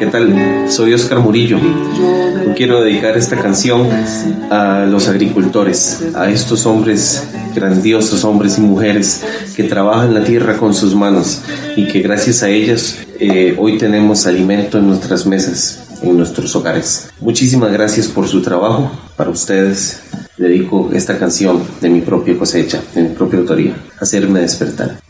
¿qué tal? Soy Oscar Murillo. Quiero dedicar esta canción a los agricultores, a estos hombres grandiosos, hombres y mujeres que trabajan la tierra con sus manos y que gracias a ellas hoy tenemos alimento en nuestras mesas, en nuestros hogares. Muchísimas gracias por su trabajo. Para ustedes dedico esta canción de mi propia cosecha, de mi propia autoría, Hacerme Despertar.